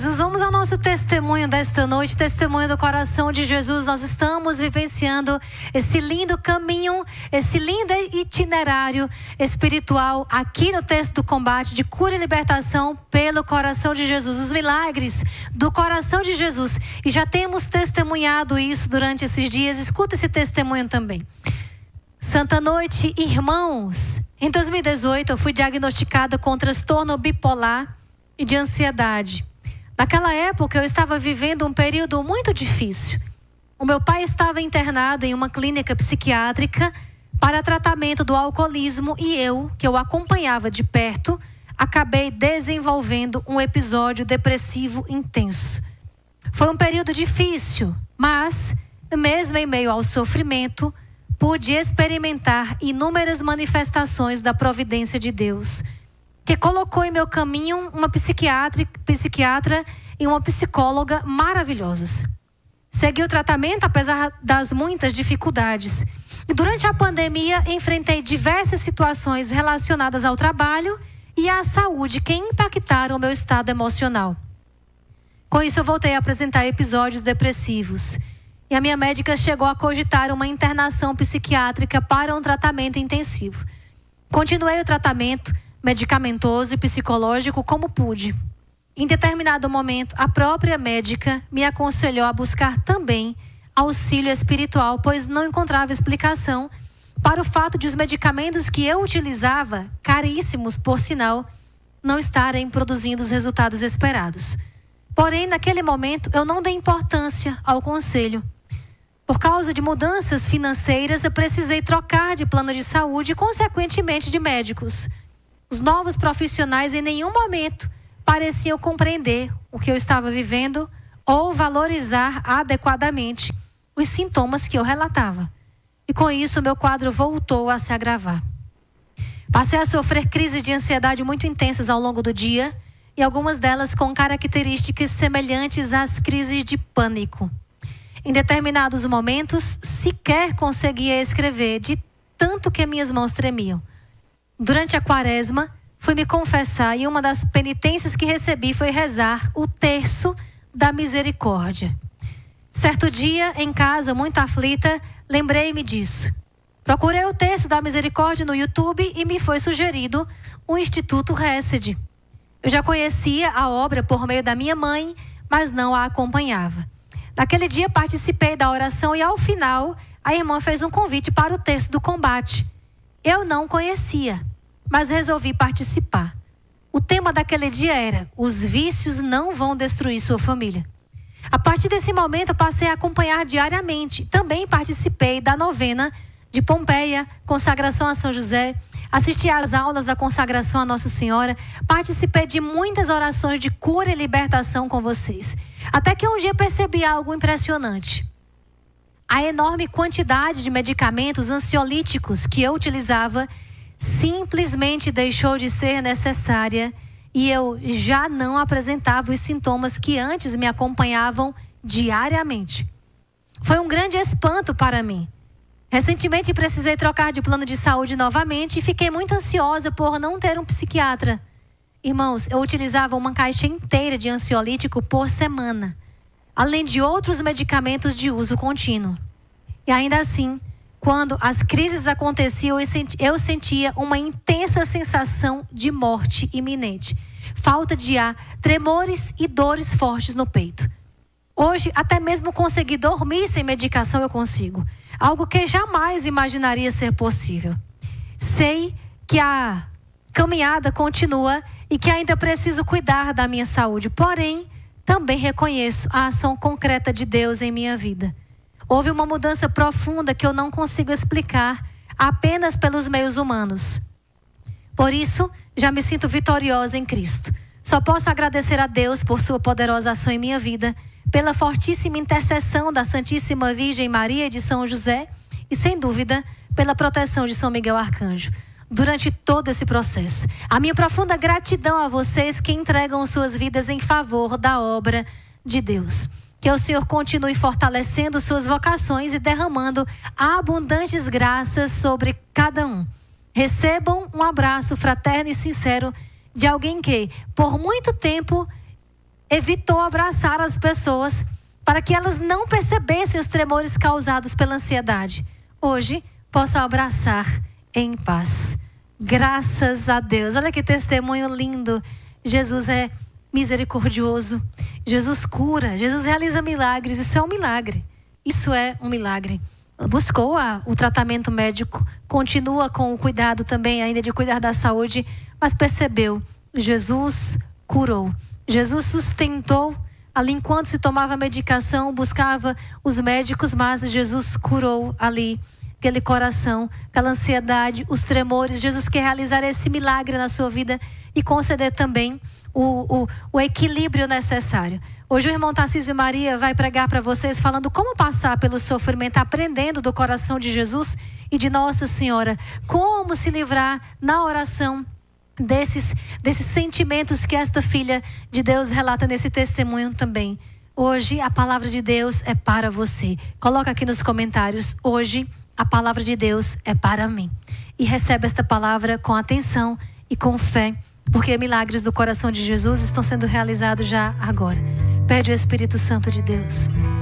Vamos ao nosso testemunho desta noite, testemunho do coração de Jesus. Nós estamos vivenciando esse lindo caminho, esse lindo itinerário espiritual aqui no Texto do Combate, de cura e libertação pelo coração de Jesus, os milagres do coração de Jesus. E já temos testemunhado isso durante esses dias. Escuta esse testemunho também. Santa noite, irmãos. Em 2018 eu fui diagnosticada com transtorno bipolar e de ansiedade. Naquela época eu estava vivendo um período muito difícil. O meu pai estava internado em uma clínica psiquiátrica para tratamento do alcoolismo e eu, que o acompanhava de perto, acabei desenvolvendo um episódio depressivo intenso. Foi um período difícil, mas, mesmo em meio ao sofrimento, pude experimentar inúmeras manifestações da providência de Deus, que colocou em meu caminho uma psiquiatra e uma psicóloga maravilhosas. Segui o tratamento apesar das muitas dificuldades. E durante a pandemia, enfrentei diversas situações relacionadas ao trabalho e à saúde que impactaram o meu estado emocional. Com isso, eu voltei a apresentar episódios depressivos. E a minha médica chegou a cogitar uma internação psiquiátrica para um tratamento intensivo. Continuei o tratamento medicamentoso e psicológico como pude. Em determinado momento, a própria médica me aconselhou a buscar também auxílio espiritual, pois não encontrava explicação para o fato de os medicamentos que eu utilizava, caríssimos por sinal, não estarem produzindo os resultados esperados. Porém, naquele momento, eu não dei importância ao conselho. Por causa de mudanças financeiras, eu precisei trocar de plano de saúde e, consequentemente, de médicos. Os novos profissionais em nenhum momento pareciam compreender o que eu estava vivendo ou valorizar adequadamente os sintomas que eu relatava. E com isso, meu quadro voltou a se agravar. Passei a sofrer crises de ansiedade muito intensas ao longo do dia e algumas delas com características semelhantes às crises de pânico. Em determinados momentos, sequer conseguia escrever de tanto que minhas mãos tremiam. Durante a quaresma, fui me confessar e uma das penitências que recebi foi rezar o terço da misericórdia. Certo dia, em casa, muito aflita, lembrei-me disso. Procurei o terço da misericórdia no YouTube e me foi sugerido o Instituto Hesed. Eu já conhecia a obra por meio da minha mãe, mas não a acompanhava. Naquele dia participei da oração e ao final a irmã fez um convite para o Texto do Combate. Eu não conhecia, mas resolvi participar. O tema daquele dia era: os vícios não vão destruir sua família. A partir desse momento eu passei a acompanhar diariamente. Também participei da novena de Pompeia, consagração a São José. Assisti às aulas da consagração a Nossa Senhora. Participei de muitas orações de cura e libertação com vocês. Até que um dia percebi algo impressionante. A enorme quantidade de medicamentos ansiolíticos que eu utilizava simplesmente deixou de ser necessária e eu já não apresentava os sintomas que antes me acompanhavam diariamente. Foi um grande espanto para mim. Recentemente precisei trocar de plano de saúde novamente e fiquei muito ansiosa por não ter um psiquiatra. Irmãos, eu utilizava uma caixa inteira de ansiolítico por semana, além de outros medicamentos de uso contínuo. E ainda assim, quando as crises aconteciam, eu sentia uma intensa sensação de morte iminente. Falta de ar, tremores e dores fortes no peito. Hoje, até mesmo conseguir dormir sem medicação eu consigo. Algo que jamais imaginaria ser possível. Sei que a caminhada continua e que ainda preciso cuidar da minha saúde. Porém, também reconheço a ação concreta de Deus em minha vida. Houve uma mudança profunda que eu não consigo explicar apenas pelos meios humanos. Por isso, já me sinto vitoriosa em Cristo. Só posso agradecer a Deus por sua poderosa ação em minha vida, pela fortíssima intercessão da Santíssima Virgem Maria e de São José e, sem dúvida, pela proteção de São Miguel Arcanjo. Durante todo esse processo, a minha profunda gratidão a vocês que entregam suas vidas em favor da obra de Deus. Que o Senhor continue fortalecendo suas vocações e derramando abundantes graças sobre cada um. Recebam um abraço fraterno e sincero de alguém que, por muito tempo, evitou abraçar as pessoas para que elas não percebessem os tremores causados pela ansiedade. Hoje, posso abraçar em paz. Graças a Deus. Olha que testemunho lindo. Jesus é misericordioso. Jesus cura. Jesus realiza milagres. Isso é um milagre. Isso é um milagre. Buscou o tratamento médico. Continua com o cuidado também ainda de cuidar da saúde. Mas percebeu. Jesus curou. Jesus sustentou. Ali enquanto se tomava medicação, buscava os médicos, mas Jesus curou ali aquele coração, aquela ansiedade, os tremores. Jesus quer realizar esse milagre na sua vida e conceder também o equilíbrio necessário. Hoje o irmão Tarcísio Maria vai pregar para vocês falando como passar pelo sofrimento, aprendendo do coração de Jesus e de Nossa Senhora, como se livrar na oração desses sentimentos que esta filha de Deus relata nesse testemunho também. Hoje a palavra de Deus é para você. Coloca aqui nos comentários: hoje a palavra de Deus é para mim. E recebe esta palavra com atenção e com fé, porque milagres do coração de Jesus estão sendo realizados já agora. Pede o Espírito Santo de Deus.